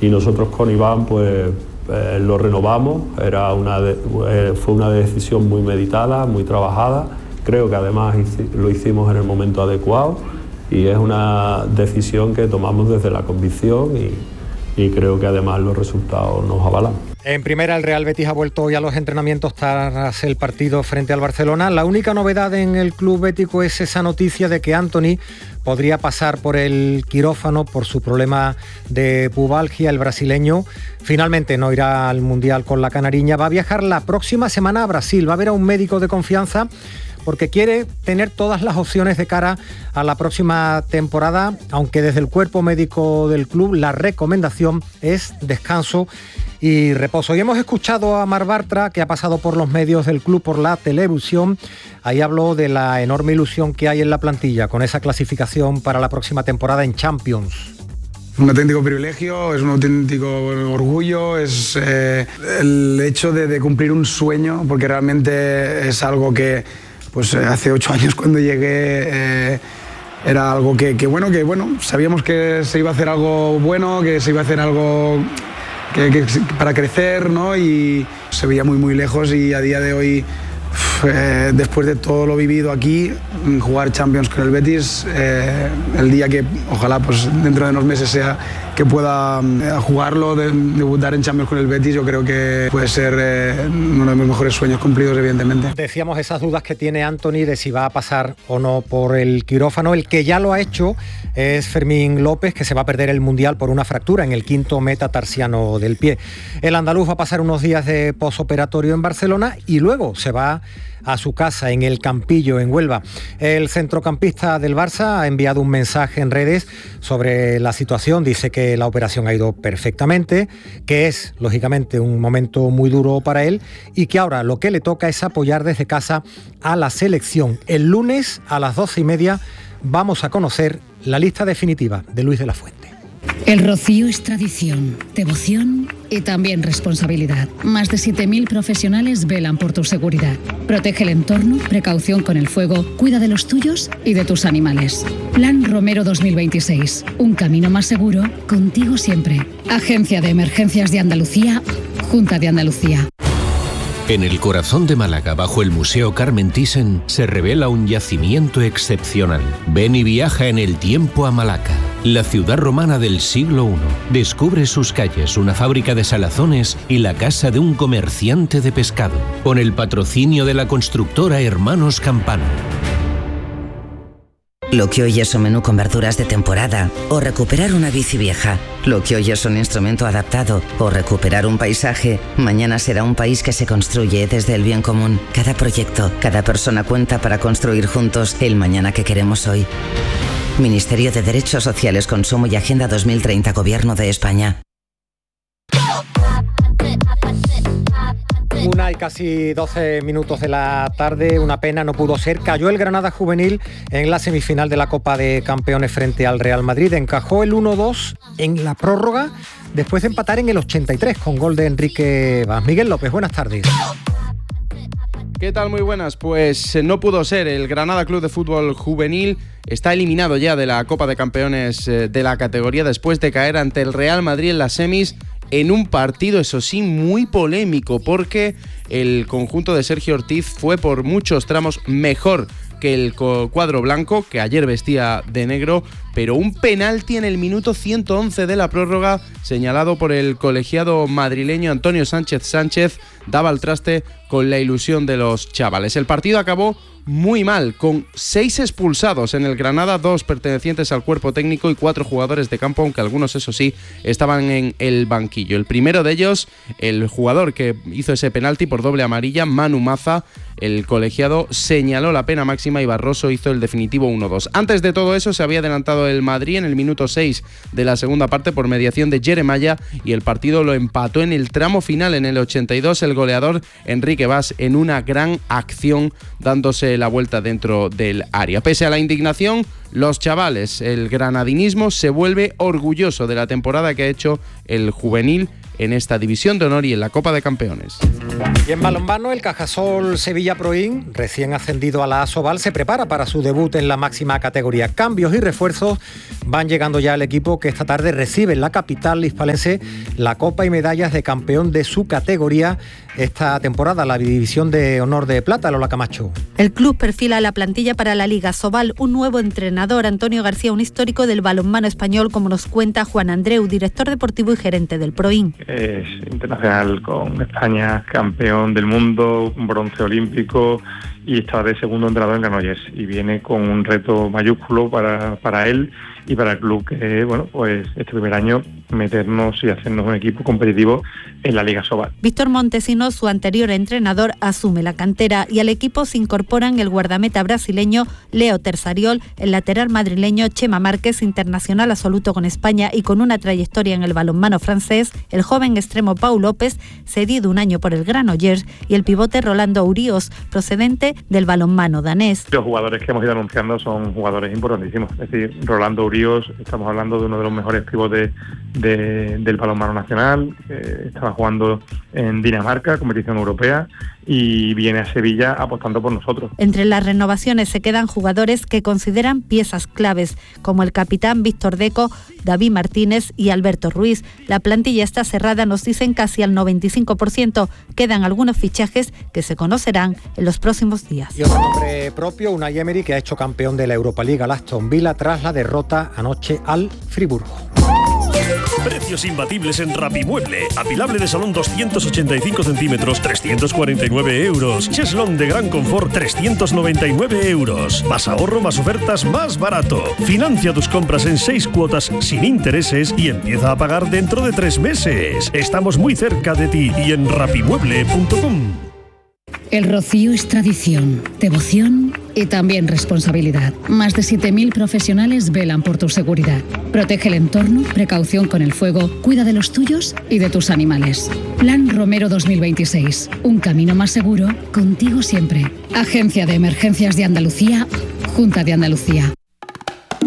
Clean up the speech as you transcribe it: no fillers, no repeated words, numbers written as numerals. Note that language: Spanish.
y nosotros con Iván pues lo renovamos. Fue una decisión muy meditada, muy trabajada. Creo que además lo hicimos en el momento adecuado y es una decisión que tomamos desde la convicción y creo que además los resultados nos avalan. En primera, el Real Betis ha vuelto hoy a los entrenamientos tras el partido frente al Barcelona. La única novedad en el club bético es esa noticia de que Antony podría pasar por el quirófano por su problema de pubalgia. El brasileño finalmente no irá al Mundial con la canariña. Va a viajar la próxima semana a Brasil. Va a ver a un médico de confianza porque quiere tener todas las opciones de cara a la próxima temporada, aunque desde el cuerpo médico del club la recomendación es descanso y reposo. Y hemos escuchado a Marc Bartra, que ha pasado por los medios del club, por la televisión. Ahí habló de la enorme ilusión que hay en la plantilla con esa clasificación para la próxima temporada en Champions. Un auténtico privilegio, es un auténtico orgullo, es el hecho de cumplir un sueño, porque realmente es algo que pues hace 8 años cuando llegué era algo que sabíamos que se iba a hacer algo bueno, que se iba a hacer algo que para crecer, ¿no? Y se veía muy muy lejos y a día de hoy, después de todo lo vivido aquí, jugar Champions con el Betis, el día que ojalá pues dentro de unos meses sea que pueda jugarlo, debutar en Champions con el Betis, yo creo que puede ser uno de mis mejores sueños cumplidos, evidentemente. Decíamos esas dudas que tiene Antony de si va a pasar o no por el quirófano. El que ya lo ha hecho es Fermín López, que se va a perder el Mundial por una fractura en el quinto metatarsiano del pie. El andaluz va a pasar unos días de posoperatorio en Barcelona y luego se va a su casa en el Campillo, en Huelva. El centrocampista del Barça ha enviado un mensaje en redes sobre la situación. Dice que la operación ha ido perfectamente, que es, lógicamente, un momento muy duro para él y que ahora lo que le toca es apoyar desde casa a la selección. El lunes a las 12:30 vamos a conocer la lista definitiva de Luis de la Fuente. El Rocío es tradición, devoción y también responsabilidad. Más de 7.000 profesionales velan por tu seguridad. Protege el entorno, precaución con el fuego, cuida de los tuyos y de tus animales. Plan Romero 2026. Un camino más seguro, contigo siempre. Agencia de Emergencias de Andalucía, Junta de Andalucía. En el corazón de Málaga, bajo el Museo Carmen Thyssen, se revela un yacimiento excepcional. Ven y viaja en el tiempo a Malaca, la ciudad romana del siglo I. Descubre sus calles, una fábrica de salazones y la casa de un comerciante de pescado, con el patrocinio de la constructora Hermanos Campano. Lo que hoy es un menú con verduras de temporada o recuperar una bici vieja. Lo que hoy es un instrumento adaptado o recuperar un paisaje, mañana será un país que se construye desde el bien común. Cada proyecto, cada persona cuenta para construir juntos el mañana que queremos hoy. Ministerio de Derechos Sociales, Consumo y Agenda 2030, Gobierno de España. 1:12 de la tarde, una pena, no pudo ser. Cayó el Granada juvenil en la semifinal de la Copa de Campeones frente al Real Madrid. Encajó el 1-2 en la prórroga después de empatar en el 83 con gol de Enrique Vaz. Miguel López, buenas tardes. ¿Qué tal? Muy buenas. Pues no pudo ser. El Granada Club de Fútbol Juvenil está eliminado ya de la Copa de Campeones de la categoría después de caer ante el Real Madrid en las semis, en un partido, eso sí, muy polémico, porque el conjunto de Sergio Ortiz fue por muchos tramos mejor que el cuadro blanco, que ayer vestía de negro, pero un penalti en el minuto 111 de la prórroga, señalado por el colegiado madrileño Antonio Sánchez, daba al traste con la ilusión de los chavales. El partido acabó muy mal, con 6 expulsados en el Granada, 2 pertenecientes al cuerpo técnico y 4 jugadores de campo, aunque algunos, eso sí, estaban en el banquillo. El primero de ellos, el jugador que hizo ese penalti por doble amarilla, Manu Maza. El colegiado señaló la pena máxima y Barroso hizo el definitivo 1-2. Antes de todo eso se había adelantado el Madrid en el minuto 6 de la segunda parte por mediación de Jeremiah y el partido lo empató en el tramo final en el 82 el goleador Enrique Vaz en una gran acción dándose la vuelta dentro del área. Pese a la indignación, los chavales, el granadinismo se vuelve orgulloso de la temporada que ha hecho el juvenil en esta División de Honor y en la Copa de Campeones. Y en balonmano, el Cajasol Sevilla Proin, recién ascendido a la Asobal, se prepara para su debut en la máxima categoría. Cambios y refuerzos van llegando ya al equipo, que esta tarde recibe en la capital hispalense la Copa y medallas de campeón de su categoría esta temporada, la División de Honor de Plata. Lola Camacho. El club perfila la plantilla para la Liga Asobal, un nuevo entrenador, Antonio García, un histórico del balonmano español, como nos cuenta Juan Andreu, director deportivo y gerente del Proin. Es internacional con España, campeón del mundo, un bronce olímpico, y está de segundo entrenador en Granollers, y viene con un reto mayúsculo para él y para el club, que bueno, pues este primer año meternos y hacernos un equipo competitivo en la Liga Asobal. Víctor Montesino, su anterior entrenador, asume la cantera, y al equipo se incorporan el guardameta brasileño Leo Terzariol, el lateral madrileño Chema Márquez, internacional absoluto con España y con una trayectoria en el balonmano francés, el joven extremo Pau López, cedido un año por el Granollers, y el pivote Rolando Urios, procedente del balonmano danés. Los jugadores que hemos ido anunciando son jugadores importantísimos, es decir, Rolando Urios, estamos hablando de uno de los mejores pivotes del balonmano nacional, estaba jugando en Dinamarca, competición europea, y viene a Sevilla apostando por nosotros. Entre las renovaciones se quedan jugadores que consideran piezas claves, como el capitán Víctor Deco, David Martínez y Alberto Ruiz. La plantilla está cerrada, nos dicen, casi al 95%. Quedan algunos fichajes que se conocerán en los próximos días. Y otro nombre propio, Unai Emery, que ha hecho campeón de la Europa League al Aston Villa tras la derrota anoche al Friburgo. Precios imbatibles en Rapimueble. Apilable de salón 285 centímetros, 349 euros. Cheslón de gran confort, 399 euros. Más ahorro, más ofertas, más barato. Financia tus compras en 6 cuotas sin intereses y empieza a pagar dentro de 3 meses. Estamos muy cerca de ti y en rapimueble.com. El Rocío es tradición, devoción y también responsabilidad. Más de 7.000 profesionales velan por tu seguridad. Protege el entorno, precaución con el fuego, cuida de los tuyos y de tus animales. Plan Romero 2026. Un camino más seguro, contigo siempre. Agencia de Emergencias de Andalucía, Junta de Andalucía.